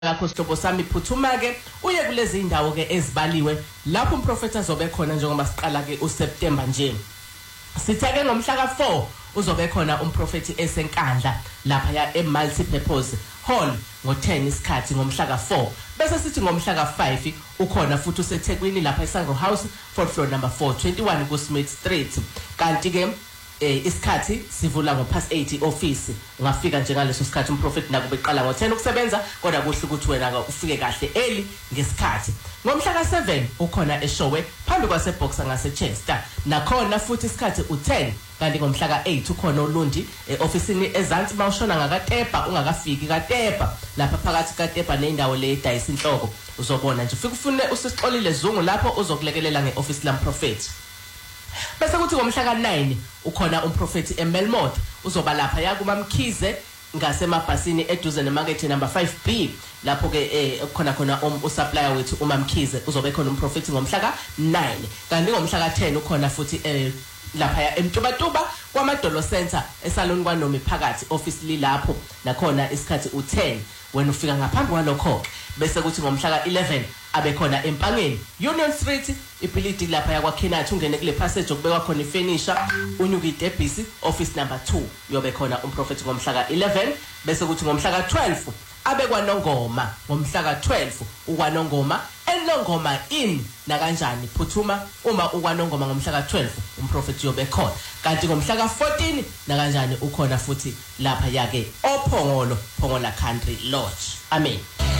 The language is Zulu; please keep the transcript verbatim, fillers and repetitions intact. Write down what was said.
Lakho sihlobo sami phuthuma ke uye kulezi indawo ke ezibaliwe lapho umprofeti azobe khona njengoba siqala ke uSeptember nje. Sithe ke ngomhla ka four uzobe khona umprofeti esenkandla lapha ya eMultipurpose Hall ngo ten isikhathi ngomhla ka four. Bese sithi ngomhla ka five ukhona futhi useThekwini lapha eSangro House fourth floor number four twenty-one kuSmith Street. Kanti ke eh isikhathi sivula ngo past eight office ungafika nje ngaleso sikhathi umprofeti naku beqala ngo ten ukusebenza kodwa kuhle ukuthi wena ufike kahle early ngesikhathi. Ngomhla ka seven ukhona eShowe phambi kwase Boxer ngase Chester nakhona futhi isikhathi u ten. Kanti ngomhla ka eight ukhona uLundi eofficeini eZansi mawushona ngakaTepa ungakafiki kaTepa lapha phakathi kaTepa nendawo le edayisa inhloko uzobona nje ufike ufune usixolile Zungu lapho uzokulekelela ngeoffice lamprofeti. Bese kuthi ngomhla ka nine ukhona umprofeti eMelmont uzoba lapha ya kuMamkhize ngasemabhasini eduze nemarket number five B lapho ke eh khona khona usupplier wethu uMamkhize uzobe khona umprofeti ngomhla ka nine. Kanti ngomhla ka ten ukhona futhi eh lapha ya eMtubatuba kwaMadolo Center esaloni kwaNomi phakathi office lilapho nakhona isikhathi u ten wena ufika ngaphambi kwalokho bese kuthi ngomhla ka eleven abe khona empangeni Union Street ibuilding lapha yakwa Kenathi ungene kule passage okubekwa khona ifurniture unyuka iDebisi office number two yobe khona umprofeti ngomhla ka eleven. Bese kuthi ngomhla ka twelve abe kwaNongoma ngomhla ka twelve ukwaNongoma eNongoma in na kanjani phuthuma uma ukwaNongoma ngomhla ka twelve umprofeti yobe khona. Kanti ngomhla ka fourteen na kanjani ukhona futhi lapha yake oPhongolo Phongola Country Lodge. Amen.